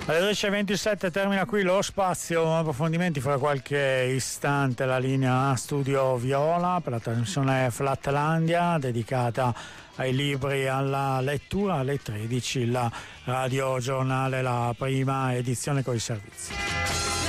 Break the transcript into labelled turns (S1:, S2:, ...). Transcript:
S1: Alle 12.27 termina qui lo spazio approfondimenti, fra qualche istante la linea Studio Viola per la trasmissione Flatlandia dedicata ai libri, alla lettura. Alle 13 il Radio Giornale, la prima edizione con i servizi.